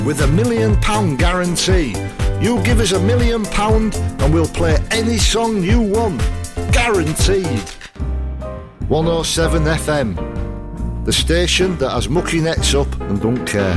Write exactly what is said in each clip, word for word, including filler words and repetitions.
with a million pound guarantee. You give us a million pound and we'll play any song you want. Guaranteed. one oh seven F M, the station that has mucky nets up and don't care.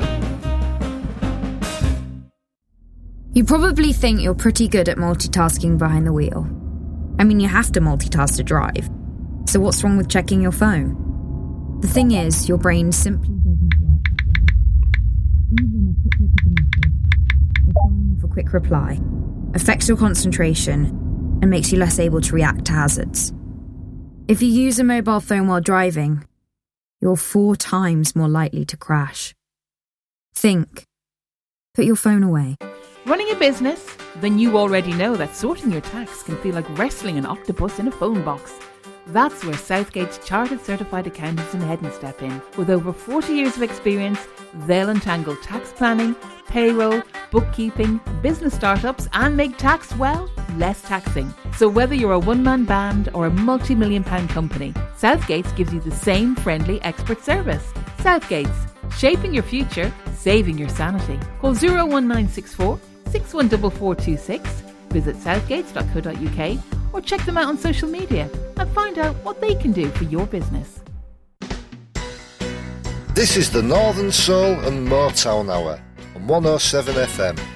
You probably think you're pretty good at multitasking behind the wheel. I mean, you have to multitask to drive. So what's wrong with checking your phone? The thing is, your brain simply doesn't work. Even a quick look at a message or firing off a quick reply affects your concentration and makes you less able to react to hazards. If you use a mobile phone while driving, you're four times more likely to crash. Think. Put your phone away. Running a business? Then you already know that sorting your tax can feel like wrestling an octopus in a phone box. That's where Southgate's Chartered Certified Accountants in Headon step in. With over forty years of experience, they'll untangle tax planning, payroll, bookkeeping, business startups and make tax, well, less taxing. So whether you're a one-man band or a multi-million pound company, Southgate's gives you the same friendly expert service. Southgate's, shaping your future, saving your sanity. Call oh one nine six four, six one four four two six, visit southgates dot co dot uk or check them out on social media and find out what they can do for your business. This is the Northern Soul and Motown Hour on one oh seven F M.